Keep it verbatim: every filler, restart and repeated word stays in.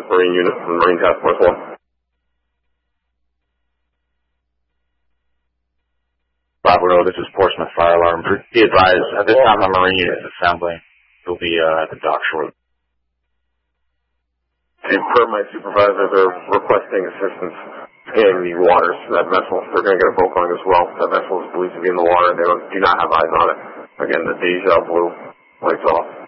with Marine unit from Marine Task Force one. Bravo, this is Portsmouth Fire Alarm. Be advised, at this time, the Marine unit assembly will be uh, at the dock shore. And per my supervisor, they're requesting assistance in the waters for that vessel. They're going to get a boat going as well. That vessel is believed to be in the water. They don't, do not have eyes on it. Again, the Deja Blue lights off.